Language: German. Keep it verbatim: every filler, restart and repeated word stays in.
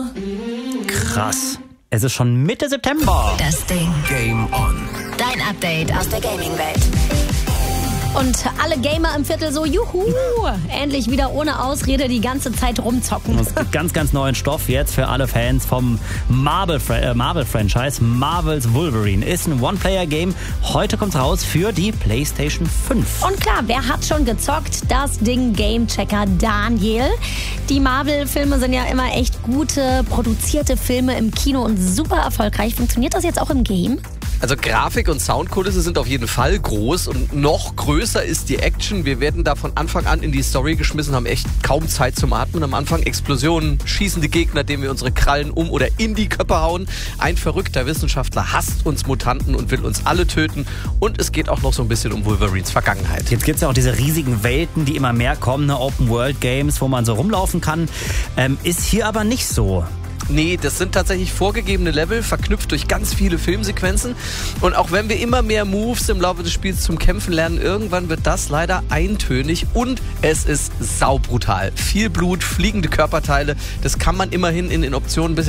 Krass. Es ist schon Mitte September. Das Ding. Game On. Dein Update aus der Gaming-Welt. Und alle Gamer im Viertel so, juhu, endlich wieder ohne Ausrede die ganze Zeit rumzocken. Es gibt ganz, ganz neuen Stoff jetzt für alle Fans vom Marvel-Franchise. Äh, Marvel Marvel's Wolverine ist ein One-Player-Game. Heute kommt's raus für die PlayStation fünf. Und klar, wer hat schon gezockt? Das Ding Gamechecker Daniel. Die Marvel-Filme sind ja immer echt gute, produzierte Filme im Kino und super erfolgreich. Funktioniert das jetzt auch im Game? Also Grafik und Soundkulisse sind auf jeden Fall groß und noch größer ist die Action. Wir werden da von Anfang an in die Story geschmissen, haben echt kaum Zeit zum Atmen. Am Anfang Explosionen, schießende Gegner, denen wir unsere Krallen um oder in die Köpfe hauen. Ein verrückter Wissenschaftler hasst uns Mutanten und will uns alle töten. Und es geht auch noch so ein bisschen um Wolverines Vergangenheit. Jetzt gibt's ja auch diese riesigen Welten, die immer mehr kommen, ne? Open-World-Games, wo man so rumlaufen kann. Ähm, ist hier aber nicht so. Nee, das sind tatsächlich vorgegebene Level, verknüpft durch ganz viele Filmsequenzen. Und auch wenn wir immer mehr Moves im Laufe des Spiels zum Kämpfen lernen, irgendwann wird das leider eintönig und es ist saubrutal. Viel Blut, fliegende Körperteile, das kann man immerhin in den Optionen bisher